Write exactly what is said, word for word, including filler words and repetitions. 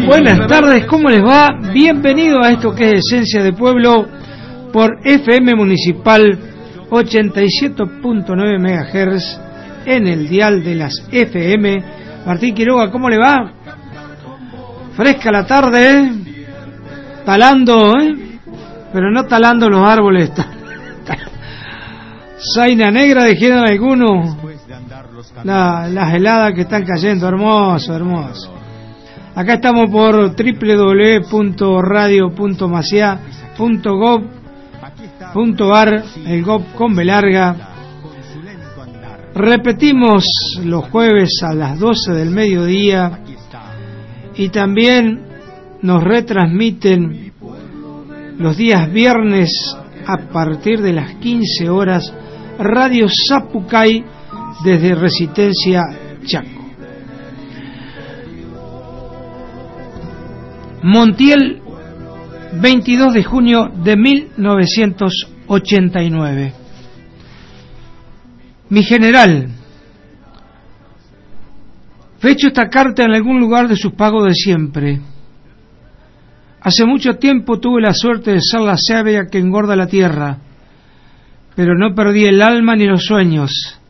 Buenas tardes, ¿cómo les va? Bienvenido a esto que es Esencia de Pueblo por F M Municipal ochenta y siete punto nueve megahertz en el dial de las F M. Martín Quiroga, ¿cómo le va? Fresca la tarde, ¿eh? Talando, ¿eh? Pero no talando los árboles. Zaina negra, dijeron algunos. La, las heladas que están cayendo, hermoso, hermoso. Acá estamos por doble u doble u doble u punto radio punto maciá punto gob punto ar, el Gob con B larga. Repetimos los jueves a las doce del mediodía y también nos retransmiten los días viernes a partir de las quince horas Radio Zapucay desde Resistencia Chaco. Montiel, veintidós de junio de mil novecientos ochenta y nueve. Mi general, fecho esta carta en algún lugar de sus pagos de siempre. Hace mucho tiempo tuve la suerte de ser la savia que engorda la tierra, pero no perdí el alma ni los sueños.